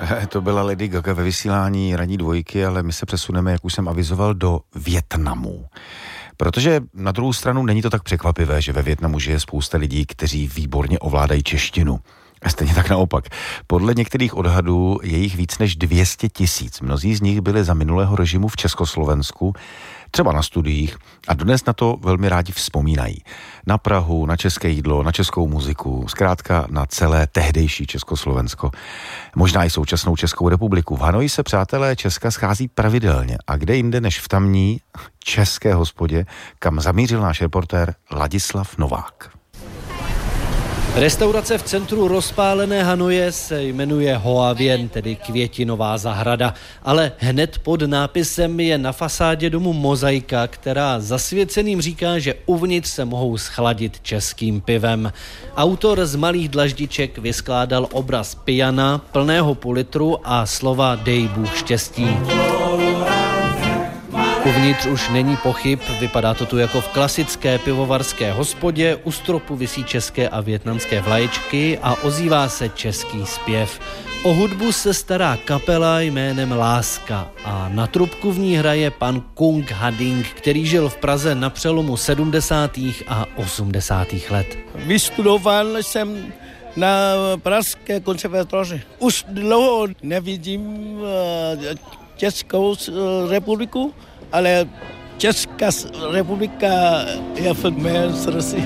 To byla Lady Gaga ve vysílání ranní dvojky, ale my se přesuneme, jak už jsem avizoval, do Vietnamu. Protože na druhou stranu není to tak překvapivé, že ve Vietnamu žije spousta lidí, kteří výborně ovládají češtinu. A stejně tak naopak. Podle některých odhadů je jich víc než 200 000. Mnozí z nich byli za minulého režimu v Československu, třeba na studiích, a dodnes na to velmi rádi vzpomínají. Na Prahu, na české jídlo, na českou muziku, zkrátka na celé tehdejší Československo. Možná i současnou Českou republiku. V Hanoji se přátelé Česka schází pravidelně. A kde jinde než v tamní české hospodě, kam zamířil náš reportér Ladislav Novák. Restaurace v centru rozpálené Hanoje se jmenuje Hoa Vien, tedy Květinová zahrada, ale hned pod nápisem je na fasádě domu mozaika, která zasvěceným říká, že uvnitř se mohou schladit českým pivem. Autor z malých dlaždiček vyskládal obraz pijana, plného půl litru a slova Dej Bůh štěstí. Uvnitř už není pochyb, vypadá to tu jako v klasické pivovarské hospodě, u stropu visí české a vietnamské vlaječky a ozývá se český zpěv. O hudbu se stará kapela jménem Láska a na trubku v ní hraje pan Kung Hading, který žil v Praze na přelomu 70. a 80. let. Vystudoval jsem na Pražské konzervatoři. Už dlouho nevidím Českou republiku, ale Česká republika je v mém srdci.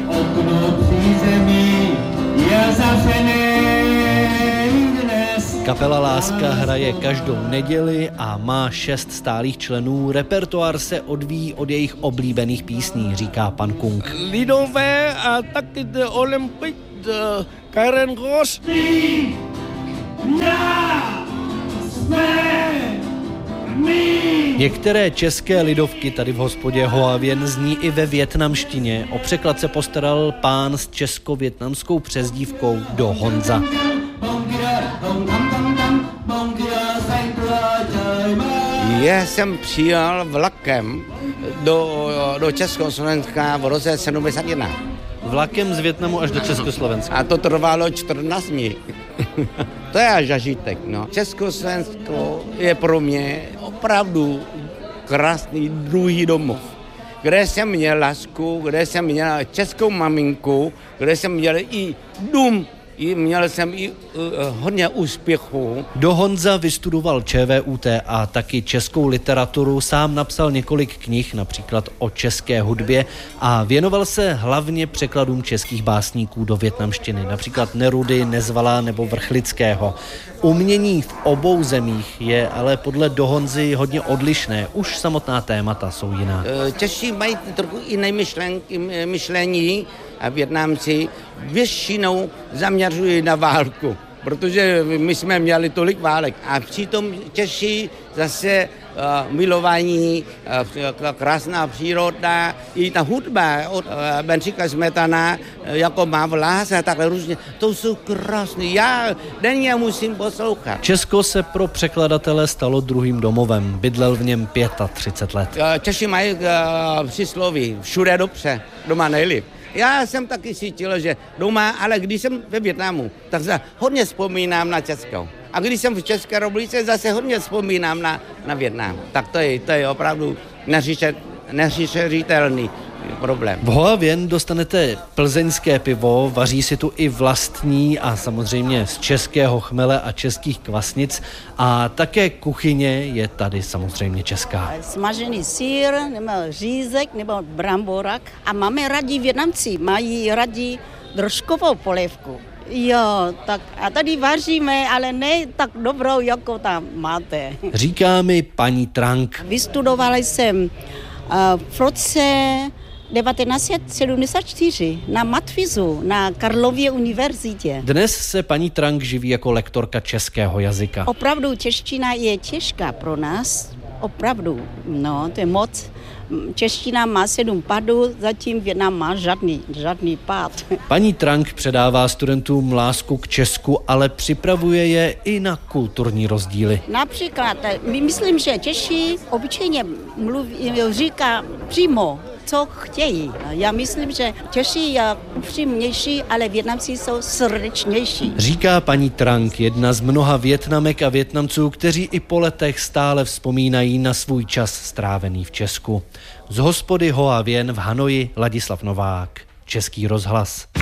Kapela Láska hraje každou neděli a má 6 stálých členů. Repertoár se odvíjí od jejich oblíbených písní, říká pan Kung. Lidové a taky Olympik, Karen Ross. Některé české lidovky tady v hospodě Hoa Vien zní i ve vietnamštině. O překlad se postaral pán s česko-vietnamskou přezdívkou Do Honza. Já jsem přijel vlakem do Československa v roce 71. Vlakem z Vietnamu až do Československa. A to trvalo 14 dní. To je zažitek, no. Československo je pro mě opravdu krásný druhý domov, kde jsem měl lásku, kde jsem měl českou maminku, kde jsem měl i dům, měl jsem i hodně úspěchů. Do Honza vystudoval ČVUT a taky českou literaturu. Sám napsal několik knih, například o české hudbě, a věnoval se hlavně překladům českých básníků do vietnamštiny, například Nerudy, Nezvala nebo Vrchlického. Umění v obou zemích je ale podle Do Honzy hodně odlišné. Už samotná témata jsou jiná. Češi mají trochu jiné myšlení a Vietnamci většinou zaměřují na válku, protože my jsme měli tolik válek. A přitom Češi zase milování, krásná příroda, i ta hudba od Bedřicha Smetana, jako Má vlas a takhle různě, to jsou krásné. Já denně musím poslouchat. Česko se pro překladatele stalo druhým domovem. Bydlel v něm 35 let. Češi mají přísloví, všude dobře, doma nejlíp. Já jsem taky cítil, že doma, ale když jsem ve Vietnamu, tak se hodně vzpomínám na Českou. A když jsem v České republice, zase hodně vzpomínám na Vietnam. Tak to je opravdu neřešitelný problém. V Hoa Vien dostanete plzeňské pivo, vaří si tu i vlastní a samozřejmě z českého chmele a českých kvasnic, a také kuchyně je tady samozřejmě česká. Smažený sýr, nebo řízek, nebo bramborak. A máme rádi Vietnamci, mají rádi drožkovou polévku. Jo, tak a tady vaříme, ale ne tak dobrou, jako tam máte. Říká mi paní Trang. Vystudovala jsem v roce 1974 na matfizu na Karlově univerzitě. Dnes se paní Trang živí jako lektorka českého jazyka. Opravdu čeština je těžká pro nás. Opravdu, no, to je moc. Čeština má 7 padů, zatím Vietnam má žádný pád. Paní Trang předává studentům lásku k Česku, ale připravuje je i na kulturní rozdíly. Například, myslím, že Češi obyčejně říká přímo co chtějí. Já myslím, že Češi je upřímnější, ale Vietnamci jsou srdečnější. Říká paní Trang, jedna z mnoha Vietnamek a Vietnamců, kteří i po letech stále vzpomínají na svůj čas strávený v Česku. Z hospody Hoa Vien v Hanoji Ladislav Novák, Český rozhlas.